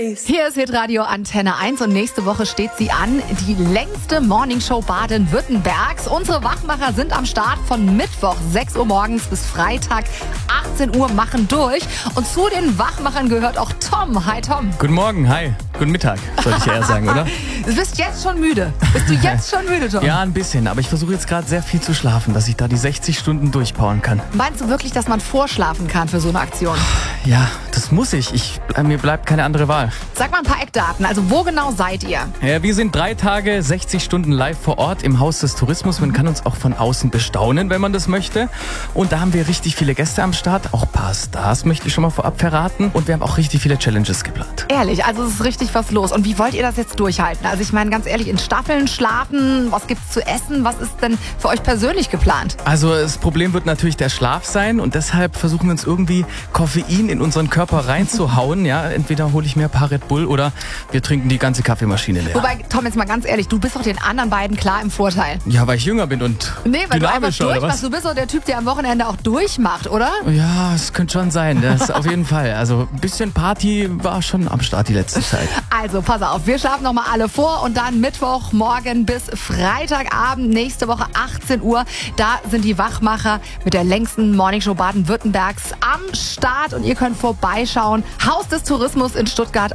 Hier ist Hitradio Antenne 1 und nächste Woche steht sie an. Die längste Morningshow Baden-Württembergs. Unsere Wachmacher sind am Start von Mittwoch 6 Uhr morgens bis Freitag 18 Uhr machen durch. Und zu den Wachmachern gehört auch Tom. Hi Tom. Guten Morgen, hi. Guten Mittag, sollte ich eher sagen, oder? Du bist jetzt schon müde. Bist du jetzt schon müde, Tom? Ja, ein bisschen. Aber ich versuche jetzt gerade sehr viel zu schlafen, dass ich da die 60 Stunden durchpowern kann. Meinst du wirklich, dass man vorschlafen kann für so eine Aktion? Ja, das muss ich. Mir bleibt keine andere Wahl. Sag mal ein paar Eckdaten. Also wo genau seid ihr? Ja, wir sind 3 Tage, 60 Stunden live vor Ort im Haus des Tourismus. Man kann uns auch von außen bestaunen, wenn man das möchte. Und da haben wir richtig viele Gäste am Start. Auch ein paar Stars möchte ich schon mal vorab verraten. Und wir haben auch richtig viele Challenges geplant. Ehrlich, also es ist richtig was los. Und wie wollt ihr das jetzt durchhalten? Also ich meine ganz ehrlich, in Staffeln schlafen, was gibt's zu essen? Was ist denn für euch persönlich geplant? Also das Problem wird natürlich der Schlaf sein. Und deshalb versuchen wir uns irgendwie Koffein in unseren Körper reinzuhauen. Ja, entweder hole ich mir ein paar Red Bull oder wir trinken die ganze Kaffeemaschine leer. Wobei, Tom, jetzt mal ganz ehrlich, du bist doch den anderen beiden klar im Vorteil. Ja, weil ich jünger bin und weil du einfach dynamischer, oder was? durchmachst. Du bist doch der Typ, der am Wochenende auch durchmacht, oder? Ja, es könnte schon sein. Das auf jeden Fall. Also ein bisschen Party war schon am Start die letzte Zeit. Also, pass auf, wir schlafen nochmal alle vor und dann Mittwochmorgen bis Freitagabend, nächste Woche 18 Uhr. Da sind die Wachmacher mit der längsten Morningshow Baden-Württembergs am Start und ihr könnt vorbeischauen. Haus des Tourismus in Stuttgart.